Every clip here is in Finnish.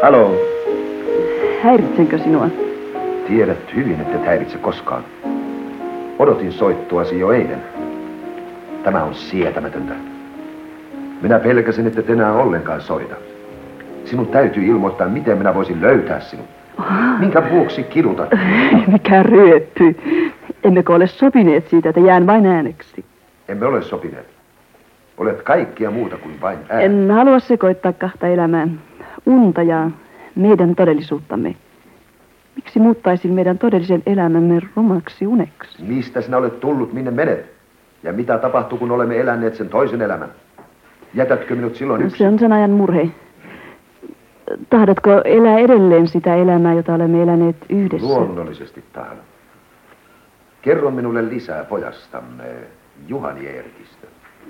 Haloo. Häiritsenkö sinua? Tiedät hyvin, että et häiritse koskaan. Odotin soittuasi jo eilen. Tämä on sietämätöntä. Minä pelkäsin, että et enää ollenkaan soita. Sinun täytyy ilmoittaa, miten minä voisin löytää sinut. Minkä vuoksi kidutat? Mikä ryöppy. Emmekö ole sopineet siitä, että jään vain ääneksi? Emme ole sopineet. Olet kaikkea muuta kuin vain ääni. En halua sekoittaa kahta elämää. Unta ja meidän todellisuuttamme. Miksi muuttaisin meidän todellisen elämämme rumaksi uneksi? Mistä sinä olet tullut, minne menet? Ja mitä tapahtuu, kun olemme eläneet sen toisen elämän? Jätätkö minut silloin yksin? Se on sen ajan murhe. Tahdotko elää edelleen sitä elämää, jota olemme eläneet yhdessä? Luonnollisesti tahdon. Kerro minulle lisää pojastamme, Juhani Eerikistä.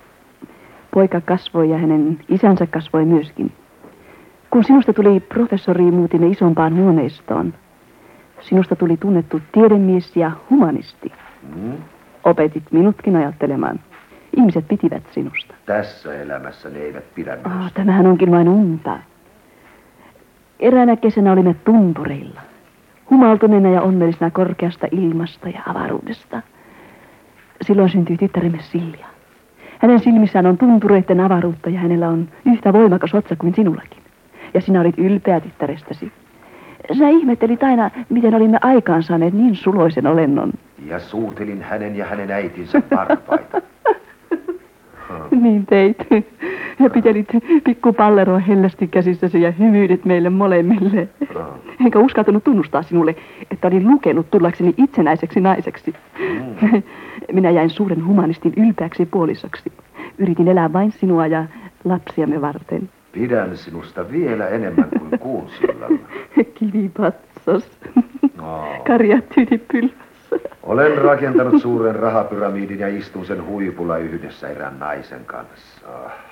Poika kasvoi ja hänen isänsä kasvoi myöskin. Kun sinusta tuli professori, muutimme isompaan huoneistoon. Sinusta tuli tunnettu tiedemies ja humanisti. Opetit minutkin ajattelemaan. Ihmiset pitivät sinusta. Tässä elämässä ne eivät pidä minusta. Tämähän onkin vain unta. Eräänä kesänä olimme tuntureilla. Humaltuneena ja onnellisena korkeasta ilmasta ja avaruudesta. Silloin syntyi tyttäremme Silja. Hänen silmissään on tuntureiden avaruutta ja hänellä on yhtä voimakas otsa kuin sinullakin. Ja sinä olit ylpeä tyttärestäsi. Sinä ihmettelit aina, miten olimme aikaansaaneet niin suloisen olennon. Ja suutelin hänen ja hänen äitinsä varpaita. Niin teit. Ja pitelit pikkupalleroa hellästi käsissäsi ja hymyilit meille molemmille. Enkä uskaltanut tunnustaa sinulle, että olin lukenut tullakseni itsenäiseksi naiseksi. Minä jäin suuren humanistin ylpeäksi puolisoksi. Yritin elää vain sinua ja lapsiamme varten. Pidän sinusta vielä enemmän kuin kuun sillalla. Kivipatsas. Karjat tyynipylvässä. Olen rakentanut suuren rahapyramidin ja istun sen huipulla yhdessä erään naisen kanssa.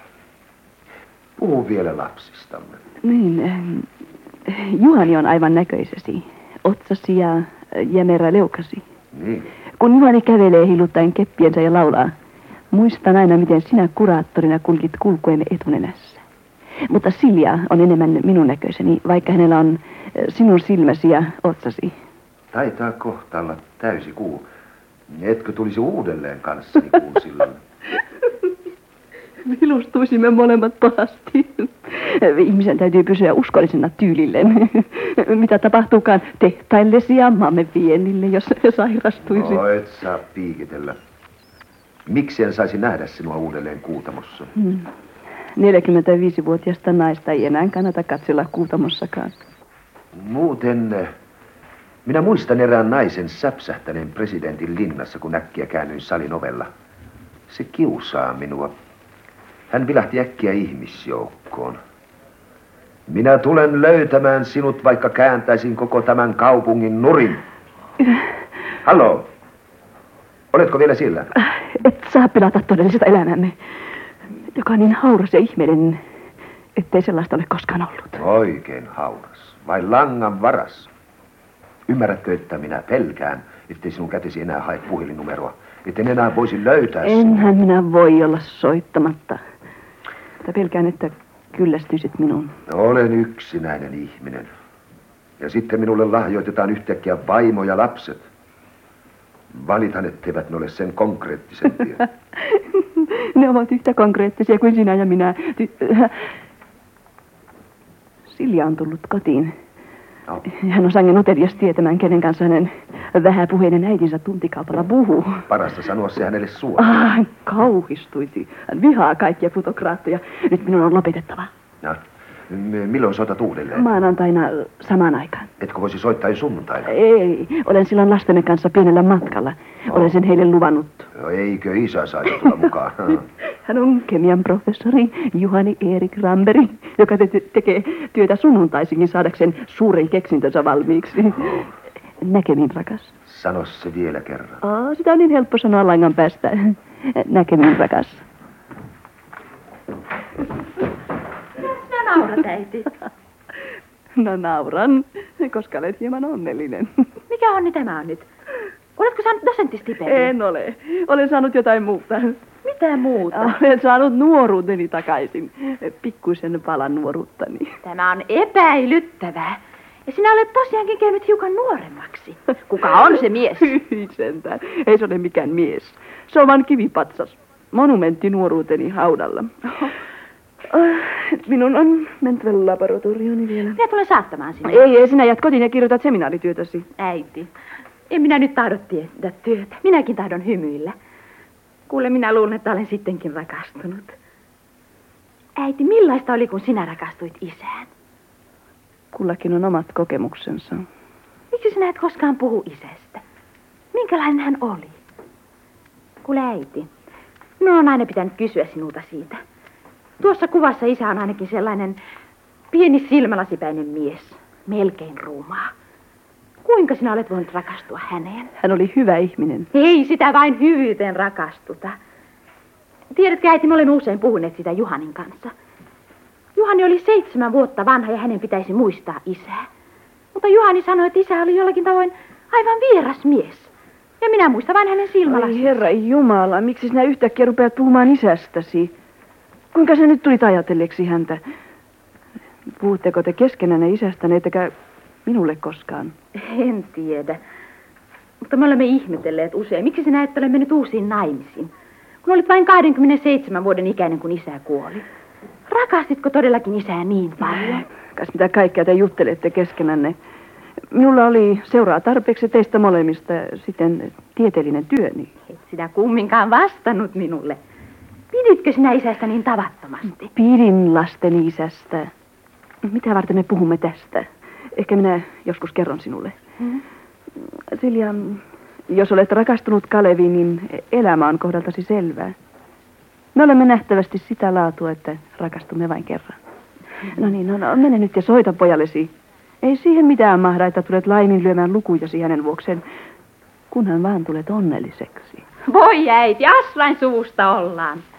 Puhu vielä lapsistamme. Niin, Juhani on aivan näköisesi. Otsasi ja jämerä leukasi. Niin. Kun Juhani kävelee hilluttaen keppiensä ja laulaa, muistan aina, miten sinä kuraattorina kulkit kulkuemme etunenässä. Mutta Silja on enemmän minun näköiseni, vaikka hänellä on sinun silmäsi ja otsasi. Taitaa kohta olla täysi kuu. Etkö tulisi uudelleen kanssani kuun silloin? Vilustuisimme molemmat pahasti. Ihmisen täytyy pysyä uskollisena tyylilleen. Mitä tapahtuukaan tehtaillesi ja maamme viennille, jos sairastuisi? No, et saa piikitellä. Miksi en saisi nähdä sinua uudelleen Kuutamossa? 45-vuotiaasta naista ei enää kannata katsella Kuutamossakaan. Muuten, minä muistan erään naisen säpsähtäneen presidentin linnassa, kun äkkiä käännyin salin ovella. Se kiusaa minua. Hän vilähti äkkiä ihmisjoukkoon. Minä tulen löytämään sinut, vaikka kääntäisin koko tämän kaupungin nurin. Haloo? Oletko vielä sillä? Et saa pilata todellista elämämme, joka on niin hauras ja ihmeellinen, ettei sellaista ole koskaan ollut. Oikein hauras. Vai langan varas. Ymmärrätkö, että minä pelkään, ettei sinun kätesi enää hae puhelinnumeroa? Etten enää voisi löytää sinua. Enhän minä voi olla soittamatta. Mutta pelkään, että kyllästyisit minuun. Olen yksinäinen ihminen. Ja sitten minulle lahjoitetaan yhtäkkiä vaimo ja lapset. Valitan, etteivät ne ole sen konkreettisempia. Ne ovat yhtä konkreettisia kuin sinä ja minä. Silja on tullut kotiin. No. Hän on sangen utelias tietämään, kenen kanssa hänen vähäpuheinen äitinsä tuntikaupalla puhuu. Parasta sanoa se hänelle suoraan. Hän kauhistuisi. Hän vihaa kaikkia fotograafteja. Nyt minun on lopetettava. No. Milloin soitat uudelleen? Maanantaina samaan aikaan. Etkö voisi soittaa jo sunnuntaina? Ei, olen silloin lastemme kanssa pienellä matkalla. Olen sen heille luvannut. No, eikö isä saa tulla mukaan? Hän on kemian professori Juhani Erik Ramberi, joka tekee työtä sunnuntaisinkin saadakseen suuren keksintönsä valmiiksi. Näkemiin, rakas. Sano se vielä kerran. Sitä on niin helppo sanoa langan päästä. Näkemiin, rakas. Naurat, äiti. No nauran, koska olet hieman onnellinen. Mikä onni tämä on nyt? Oletko saanut dosenttistipendiin? En ole. Olen saanut jotain muuta. Mitä yhtään muuta. Olen saanut nuoruuteni takaisin. Pikkuisen palan nuoruuttani. Tämä on epäilyttävää. Ja sinä olet tosiaankin käynyt hiukan nuoremmaksi. Kuka on se mies? Hyi sentään. Ei se ole mikään mies. Se on vain kivipatsas. Monumentti nuoruuteni haudalla. Minun on mentävä laboratorioni vielä. Minä tulen saattamaan sinua. Ei, sinä jät kotiin ja kirjoitat seminaarityötäsi. Äiti, en minä nyt tahdo tehdä työtä. Minäkin tahdon hymyillä. Kuule, minä luulen, että olen sittenkin rakastunut. Äiti, millaista oli, kun sinä rakastuit isään? Kullakin on omat kokemuksensa. Miksi sinä et koskaan puhu isästä? Minkälainen hän oli? Kuule, äiti, minun on aina pitänyt kysyä sinulta siitä. Tuossa kuvassa isä on ainakin sellainen pieni silmälasipäinen mies, melkein ruumaa. Kuinka sinä olet voinut rakastua häneen? Hän oli hyvä ihminen. Ei sitä vain hyvyyteen rakastuta. Tiedätkö, äiti, me olemme usein puhuneet sitä Juhanin kanssa. Juhani oli 7 vuotta vanha ja hänen pitäisi muistaa isää. Mutta Juhani sanoi, että isä oli jollakin tavoin aivan vieras mies. Ja minä muistan vain hänen silmälasinsa. Ai herra Jumala, miksi sinä yhtäkkiä rupeat puhumaan isästäsi? Kuinka sinä nyt tulit ajatelleeksi häntä? Puhutteko te keskenänne isästänne, ettekä minulle koskaan? En tiedä. Mutta me olemme ihmetelleet usein. Miksi sinä et ole mennyt uusiin naimisiin? Kun olit vain 27 vuoden ikäinen, kun isä kuoli. Rakastitko todellakin isää niin paljon? Kas mitä kaikkea te juttelette keskenänne. Minulla oli seuraa tarpeeksi teistä molemmista sitten tieteellinen työni. Et sinä kumminkaan vastannut minulle. Piditkö sinä isästä niin tavattomasti? Pidin lasteni isästä. Mitä varten me puhumme tästä? Ehkä minä joskus kerron sinulle. Silja, jos olet rakastunut Kaleviin, niin elämä on kohdaltasi selvää. Me olemme nähtävästi sitä laatua, että rakastumme vain kerran. No niin, mene nyt ja soita pojallesi. Ei siihen mitään mahda, että tulet laiminlyömään lukujasi hänen vuokseen, kunhan vaan tulet onnelliseksi. Voi äiti, aslain suusta ollaan.